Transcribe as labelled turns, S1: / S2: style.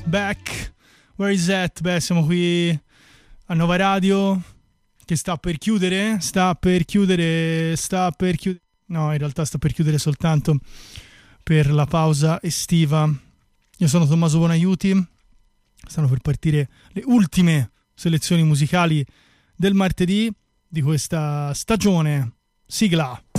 S1: back. Where is that? Beh, siamo qui a Nova Radio che sta per chiudere. No, in realtà sta per chiudere soltanto per la pausa estiva. Io sono Tommaso Bonaiuti. Stanno per partire le ultime selezioni musicali del martedì di questa stagione. Sigla.